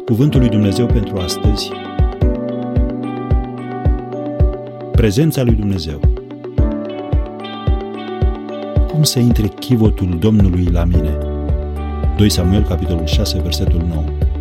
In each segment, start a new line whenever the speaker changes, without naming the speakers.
Cuvântul lui Dumnezeu pentru astăzi. Prezența lui Dumnezeu. Cum să intre chivotul Domnului la mine? 2 Samuel, capitolul 6, versetul 9.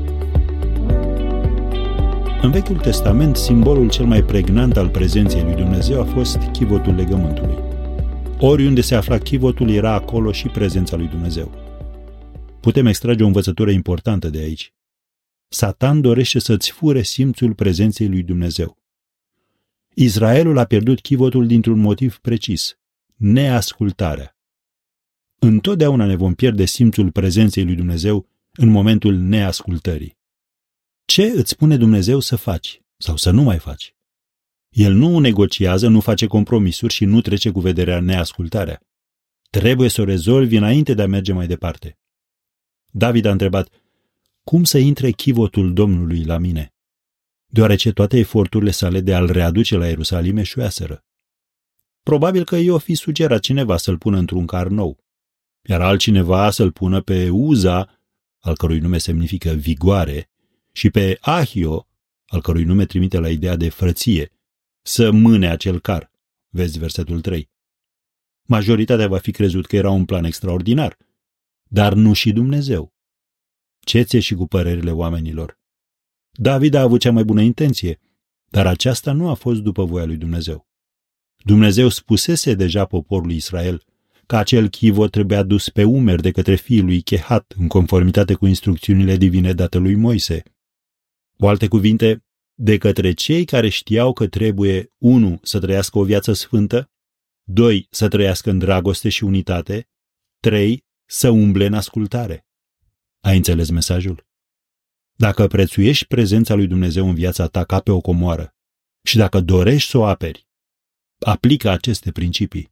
În Vechiul Testament, simbolul cel mai pregnant al prezenței lui Dumnezeu a fost chivotul legământului. Oriunde se afla chivotul, era acolo și prezența lui Dumnezeu. Putem extrage o învățătură importantă de aici. Satan dorește să-ți fure simțul prezenței lui Dumnezeu. Israelul a pierdut chivotul dintr-un motiv precis: neascultarea. Întotdeauna ne vom pierde simțul prezenței lui Dumnezeu în momentul neascultării. Ce îți spune Dumnezeu să faci sau să nu mai faci? El nu negociază, nu face compromisuri și nu trece cu vederea neascultarea. Trebuie să o rezolvi înainte de a merge mai departe. David a întrebat: cum să intre chivotul Domnului la mine? Deoarece toate eforturile sale de a-l readuce la Ierusalim eșuaseră. Probabil că i-o fi sugerat cineva să-l pună într-un car nou, iar altcineva să-l pună pe Uza, al cărui nume semnifică vigoare, și pe Ahio, al cărui nume trimite la ideea de frăție, să mâne acel car. Vezi versetul 3. Majoritatea va fi crezut că era un plan extraordinar, dar nu și Dumnezeu. Ce-ți-e și cu părerile oamenilor? David a avut cea mai bună intenție, dar aceasta nu a fost după voia lui Dumnezeu. Dumnezeu spusese deja poporului Israel că acel chivot trebuia dus pe umeri de către fiul lui Chehat, în conformitate cu instrucțiunile divine date lui Moise. Cu alte cuvinte, de către cei care știau că trebuie 1. Să trăiască o viață sfântă, 2. Să trăiască în dragoste și unitate, 3. Să umble în ascultare. Ai înțeles mesajul? Dacă prețuiești prezența lui Dumnezeu în viața ta ca pe o comoară și dacă dorești să o aperi, aplică aceste principii.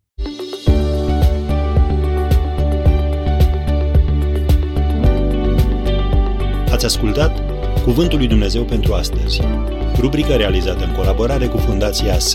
Ați ascultat Cuvântul lui Dumnezeu pentru astăzi, rubrică realizată în colaborare cu Fundația